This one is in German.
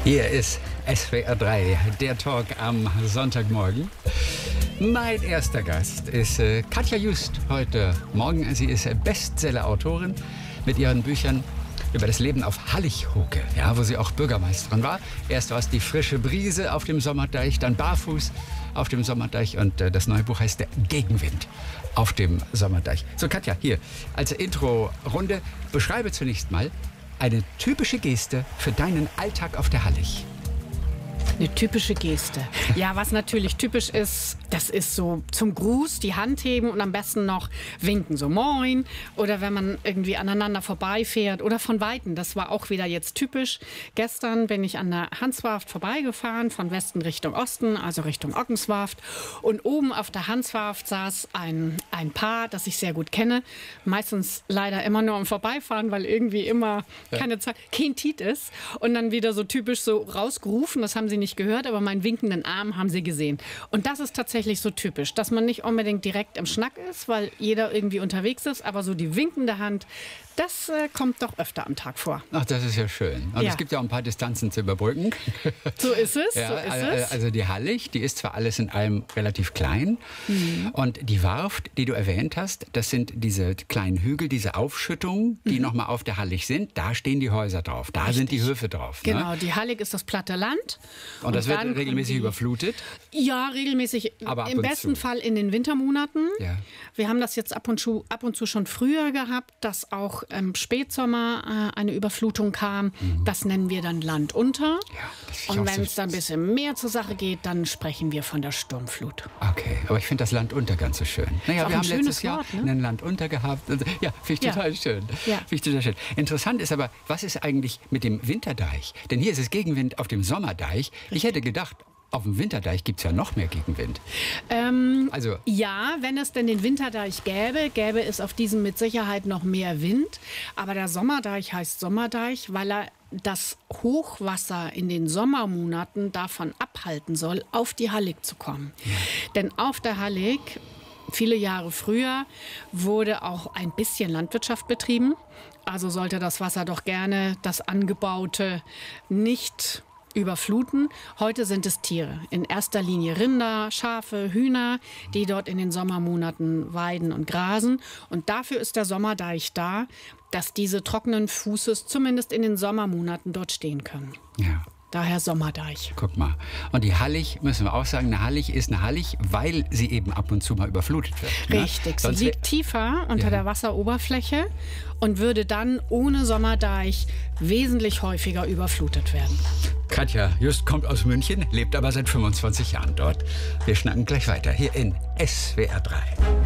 Hier ist SWR 3, der Talk am Sonntagmorgen. Mein erster Gast ist Katja Just heute Morgen. Sie ist Bestseller-Autorin mit ihren Büchern über das Leben auf Hallighoke, ja, wo sie auch Bürgermeisterin war. Erst war es die frische Brise auf dem Sommerdeich, dann barfuß auf dem Sommerdeich und das neue Buch heißt Der Gegenwind auf dem Sommerdeich. So, Katja, hier als Intro-Runde, beschreibe zunächst mal eine typische Geste für deinen Alltag auf der Hallig. Eine typische Geste. Ja, was natürlich typisch ist, das ist so zum Gruß die Hand heben und am besten noch winken, so moin. Oder wenn man irgendwie aneinander vorbeifährt oder von Weitem. Das war auch wieder jetzt typisch. Gestern bin ich an der Hanswarft vorbeigefahren, von Westen Richtung Osten, also Richtung Ockenswarft. Und oben auf der Hanswarft saß ein Paar, das ich sehr gut kenne. Meistens leider immer nur am Vorbeifahren, weil irgendwie immer keine Zeit, kein Tiet ist. Und dann wieder so typisch so rausgerufen, das haben sie nicht gehört, aber meinen winkenden Arm haben sie gesehen. Und das ist tatsächlich so typisch, dass man nicht unbedingt direkt im Schnack ist, weil jeder irgendwie unterwegs ist, aber so die winkende Hand, das kommt doch öfter am Tag vor. Ach, das ist ja schön. Und es gibt ja auch ein paar Distanzen zu überbrücken. So ist es, ja, so ist es. Also die Hallig, die ist zwar alles in allem relativ klein. Und die Warft, die du erwähnt hast, das sind diese kleinen Hügel, diese Aufschüttungen, die nochmal auf der Hallig sind. Da stehen die Häuser drauf, da sind die Höfe drauf. Genau, ne? Die Hallig ist das platte Land. Und das wird regelmäßig überflutet? Ja, regelmäßig. Aber im besten Fall in den Wintermonaten. Ja. Wir haben das jetzt ab und zu schon früher gehabt, dass auch im Spätsommer eine Überflutung kam. Das nennen wir dann Land unter. Ja, und wenn es dann ein bisschen mehr zur Sache geht, dann sprechen wir von der Sturmflut. Okay, aber ich finde das Land unter ganz so schön. Naja, wir haben letztes Jahr ein Land unter gehabt. Ja, finde ich total schön. Ja. Finde ich total schön. Interessant ist aber, was ist eigentlich mit dem Winterdeich? Denn hier ist es Gegenwind auf dem Sommerdeich. Ich hätte gedacht, auf dem Winterdeich gibt es ja noch mehr Gegenwind. Ja, wenn es denn den Winterdeich gäbe es auf diesem mit Sicherheit noch mehr Wind. Aber der Sommerdeich heißt Sommerdeich, weil er das Hochwasser in den Sommermonaten davon abhalten soll, auf die Hallig zu kommen. Ja. Denn auf der Hallig, viele Jahre früher, wurde auch ein bisschen Landwirtschaft betrieben. Also sollte das Wasser doch gerne das Angebaute nicht überfluten. Heute sind es Tiere. In erster Linie Rinder, Schafe, Hühner, die dort in den Sommermonaten weiden und grasen. Und dafür ist der Sommerdeich da, dass diese trockenen Fußes zumindest in den Sommermonaten dort stehen können. Ja. Daher Sommerdeich. Guck mal. Und die Hallig, müssen wir auch sagen, eine Hallig ist eine Hallig, weil sie eben ab und zu mal überflutet wird. Ne? Richtig. Sie liegt tiefer unter der Wasseroberfläche und würde dann ohne Sommerdeich wesentlich häufiger überflutet werden. Katja Just kommt aus München, lebt aber seit 25 Jahren dort. Wir schnacken gleich weiter hier in SWR 3.